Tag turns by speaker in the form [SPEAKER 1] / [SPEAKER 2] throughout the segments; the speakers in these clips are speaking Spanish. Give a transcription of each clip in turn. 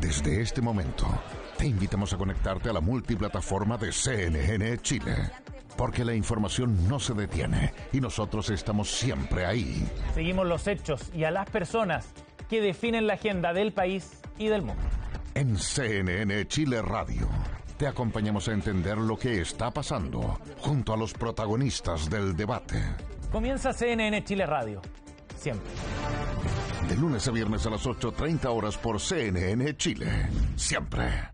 [SPEAKER 1] Desde este momento, te invitamos a conectarte a la multiplataforma de CNN Chile, porque la información no se detiene y nosotros estamos siempre ahí.
[SPEAKER 2] Seguimos los hechos y a las personas que definen la agenda del país y del mundo.
[SPEAKER 1] En CNN Chile Radio, te acompañamos a entender lo que está pasando junto a los protagonistas del debate.
[SPEAKER 2] Comienza CNN Chile Radio, siempre.
[SPEAKER 1] De lunes a viernes a las 8:30 horas por CNN Chile, siempre.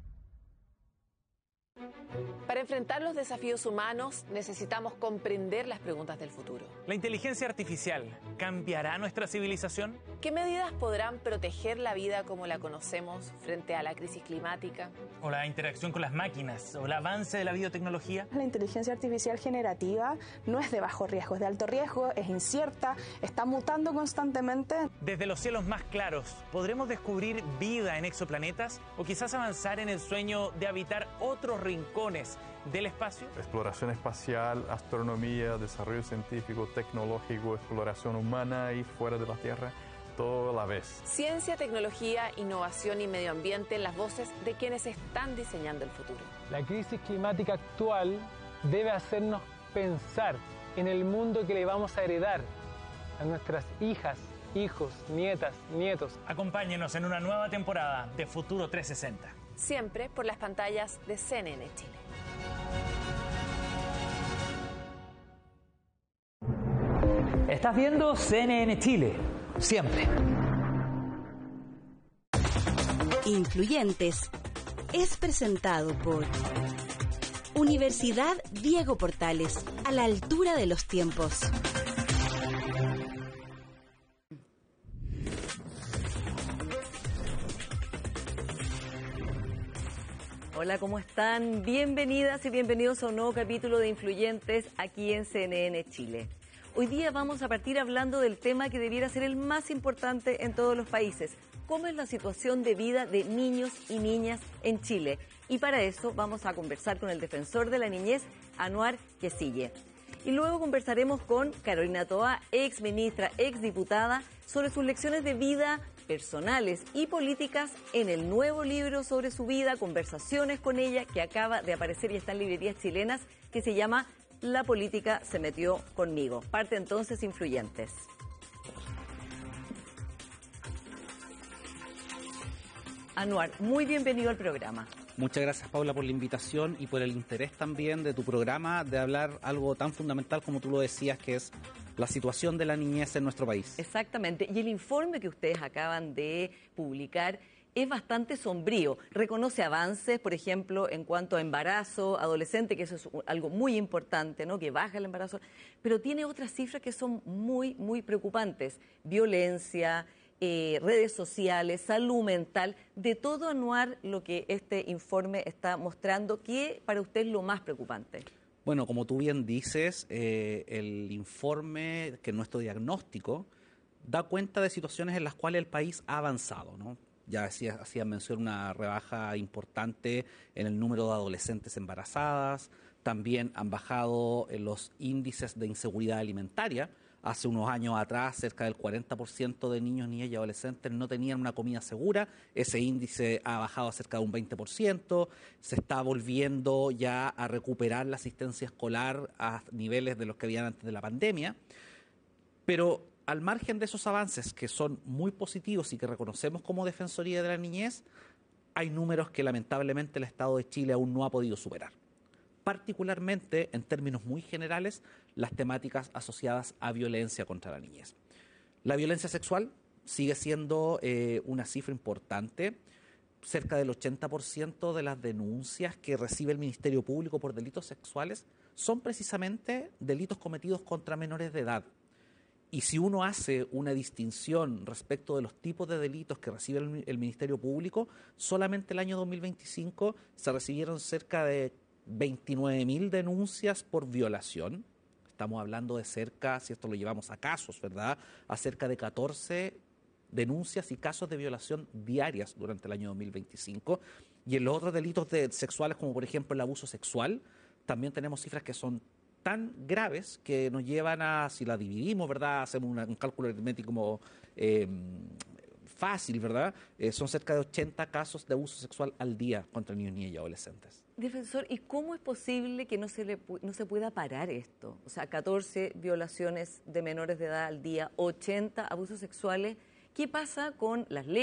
[SPEAKER 3] Para enfrentar los desafíos humanos necesitamos comprender las preguntas del futuro.
[SPEAKER 2] ¿La inteligencia artificial cambiará nuestra civilización?
[SPEAKER 3] ¿Qué medidas podrán proteger la vida como la conocemos frente a la crisis climática?
[SPEAKER 2] ¿O la interacción con las máquinas? ¿O el avance de la biotecnología?
[SPEAKER 4] La inteligencia artificial generativa no es de bajo riesgo, es de alto riesgo, es incierta, está mutando constantemente.
[SPEAKER 2] Desde los cielos más claros, ¿podremos descubrir vida en exoplanetas? ¿O quizás avanzar en el sueño de habitar otros rincones del espacio?
[SPEAKER 5] Exploración espacial, astronomía, desarrollo científico, tecnológico, exploración humana y fuera de la Tierra, todo a la vez.
[SPEAKER 3] Ciencia, tecnología, innovación y medio ambiente en las voces de quienes están diseñando el futuro.
[SPEAKER 6] La crisis climática actual debe hacernos pensar en el mundo que le vamos a heredar a nuestras hijas, hijos, nietas, nietos.
[SPEAKER 2] Acompáñenos en una nueva temporada de Futuro 360.
[SPEAKER 3] Siempre por las pantallas de CNN Chile.
[SPEAKER 2] Estás viendo CNN Chile, siempre.
[SPEAKER 7] Influyentes es presentado por Universidad Diego Portales, a la altura de los tiempos.
[SPEAKER 8] Hola, ¿cómo están? Bienvenidas y bienvenidos a un nuevo capítulo de Influyentes aquí en CNN Chile. Hoy día vamos a partir hablando del tema que debiera ser el más importante en todos los países. ¿Cómo es la situación de vida de niños y niñas en Chile? Y para eso vamos a conversar con el defensor de la niñez, Anwar Quecille. Y luego conversaremos con Carolina Toa, ex ministra, ex diputada, sobre sus lecciones de vida personales y políticas en el nuevo libro sobre su vida, conversaciones con ella, que acaba de aparecer y está en librerías chilenas, que se llama La política se metió conmigo. Parte entonces Influyentes. Anwar, muy bienvenido al programa.
[SPEAKER 9] Muchas gracias, Paula, por la invitación y por el interés también de tu programa de hablar algo tan fundamental como tú lo decías, que es la situación de la niñez en nuestro país.
[SPEAKER 8] Exactamente. Y el informe que ustedes acaban de publicar es bastante sombrío. Reconoce avances, por ejemplo, en cuanto a embarazo adolescente, que eso es algo muy importante, ¿no? Que baja el embarazo, pero tiene otras cifras que son muy, muy preocupantes. Violencia, redes sociales, salud mental, de todo, Anwar, lo que este informe está mostrando. ¿Qué para usted es lo más preocupante?
[SPEAKER 9] Bueno, como tú bien dices, el informe, que nuestro diagnóstico, da cuenta de situaciones en las cuales el país ha avanzado, ¿no? Ya hacía mención una rebaja importante en el número de adolescentes embarazadas, también han bajado los índices de inseguridad alimentaria. Hace unos años atrás, cerca del 40% de niños, niñas y adolescentes no tenían una comida segura. Ese índice ha bajado a cerca de un 20%. Se está volviendo ya a recuperar la asistencia escolar a niveles de los que habían antes de la pandemia. Pero al margen de esos avances, que son muy positivos y que reconocemos como Defensoría de la Niñez, hay números que lamentablemente el Estado de Chile aún no ha podido superar. Particularmente, en términos muy generales, las temáticas asociadas a violencia contra la niñez. La violencia sexual sigue siendo una cifra importante. Cerca del 80% de las denuncias que recibe el Ministerio Público por delitos sexuales son precisamente delitos cometidos contra menores de edad. Y si uno hace una distinción respecto de los tipos de delitos que recibe el Ministerio Público, solamente el año 2025 se recibieron cerca de 29.000 denuncias por violación. Estamos hablando de cerca, si esto lo llevamos a casos, ¿verdad?, a cerca de 14 denuncias y casos de violación diarias durante el año 2025. Y en los otros delitos sexuales, como por ejemplo el abuso sexual, también tenemos cifras que son tan graves que nos llevan a, si la dividimos, ¿verdad?, hacemos un cálculo aritmético fácil, ¿verdad? Son cerca de 80 casos de abuso sexual al día contra niños, niñas y adolescentes.
[SPEAKER 8] Defensor, ¿y cómo es posible que no se pueda parar esto? O sea, 14 violaciones de menores de edad al día, 80 abusos sexuales. ¿Qué pasa con las leyes?